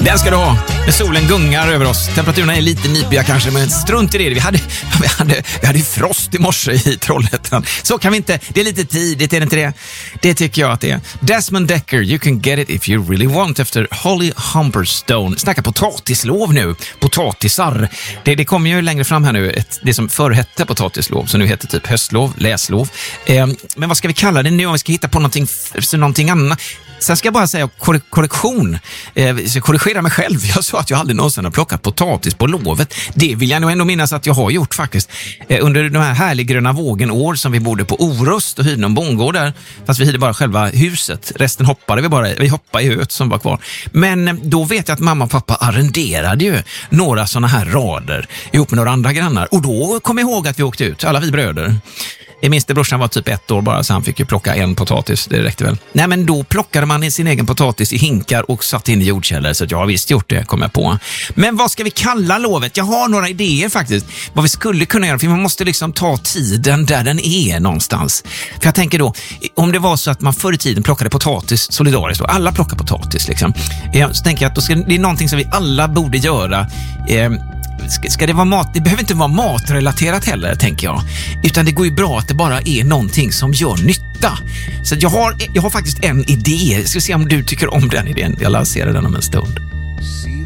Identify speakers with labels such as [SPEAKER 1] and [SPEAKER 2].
[SPEAKER 1] Den ska du ha. När solen gungar över oss. Temperaturerna är lite nipiga kanske, men strunt i det. Vi hade frost i morse i Trollhättan. Så kan vi inte. Det är lite tidigt, är det inte det? Det tycker jag att det är. Desmond Decker, You Can Get It If You Really Want, efter Holly Humberstone. Snacka potatislov nu. Potatisar. Det kommer ju längre fram här nu. Det som förr hette potatislov, så nu heter typ höstlov, läslov. Men vad ska vi kalla det nu om vi ska hitta på någonting annat? Sen ska jag bara säga korrektion. Jag ska korrigera mig själv. Jag sa att jag aldrig någonsin har plockat potatis på lovet. Det vill jag nog ändå minnas att jag har gjort faktiskt. Under de här härliga gröna vågen år som vi bodde på Orust och hyrde någon bondgård där. Fast vi hyrde bara själva huset. Resten hoppade vi bara. Vi hoppade i höet som var kvar. Men då vet jag att mamma och pappa arrenderade ju några såna här rader ihop med några andra grannar. Och då kom jag ihåg att vi åkte ut. Alla vi bröder. Minste brorsan var typ 1 år bara, så han fick ju plocka en potatis, det räckte väl. Nej, men då plockade man sin egen potatis i hinkar och satt in i jordkällare, så jag har visst gjort det, kom jag på. Men vad ska vi kalla lovet? Jag har några idéer faktiskt, vad vi skulle kunna göra, för man måste liksom ta tiden där den är någonstans. För jag tänker då, om det var så att man förr i tiden plockade potatis solidariskt, och alla plockar potatis liksom, så tänker jag att det är någonting som vi alla borde göra. Ska det vara mat? Det behöver inte vara matrelaterat heller, tänker jag. Utan det går ju bra att det bara är någonting som gör nytta. Så jag har faktiskt en idé. Jag ska se om du tycker om den idén. Jag lanserar den om en stund.